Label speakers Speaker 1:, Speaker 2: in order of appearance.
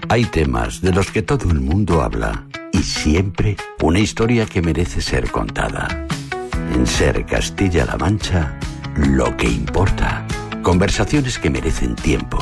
Speaker 1: Hay temas de los que todo el mundo habla y siempre una historia que merece ser contada. En Ser Castilla-La Mancha, lo que importa. Conversaciones que merecen tiempo,